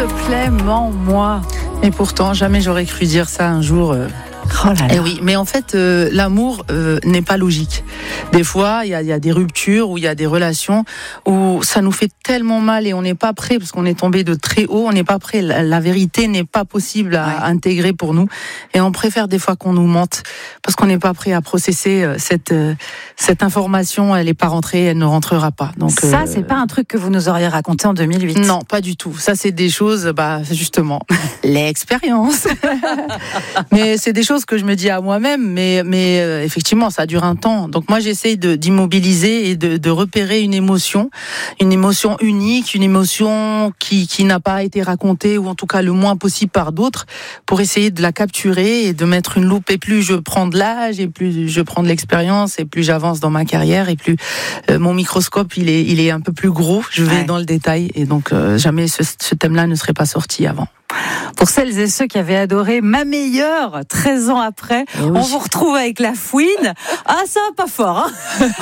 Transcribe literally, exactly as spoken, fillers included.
te plaît, mens-moi. Et pourtant, jamais j'aurais cru dire ça un jour. Euh... Oh là là. Eh oui, mais en fait, euh, l'amour euh, n'est pas logique. Des fois, il y a, y a des ruptures ou il y a des relations où ça nous fait tellement mal et on n'est pas prêt parce qu'on est tombé de très haut. On n'est pas prêt. La, la vérité n'est pas possible à, ouais. à intégrer pour nous. Et on préfère des fois qu'on nous mente parce qu'on n'est pas prêt à processer euh, cette euh, cette information. Elle n'est pas rentrée, elle ne rentrera pas. Donc ça, euh, c'est pas un truc que vous nous auriez raconté en deux mille huit. Non, pas du tout. Ça, c'est des choses, bah justement, l'expérience. Mais c'est des choses que je me dis à moi-même, mais, mais euh, effectivement, ça dure un temps. Donc moi, j'essaye de, d'immobiliser et de, de repérer une émotion, une émotion unique, une émotion qui, qui n'a pas été racontée, ou en tout cas le moins possible par d'autres, pour essayer de la capturer et de mettre une loupe. Et plus je prends de l'âge, et plus je prends de l'expérience, et plus j'avance dans ma carrière, et plus euh, mon microscope, il est, il est un peu plus gros. Je vais ouais. dans le détail, et donc euh, jamais ce, ce thème-là ne serait pas sorti avant. Pour celles et ceux qui avaient adoré Ma Meilleure, treize ans après, oui. on vous retrouve avec La Fouine. Ah, ça va pas fort, hein.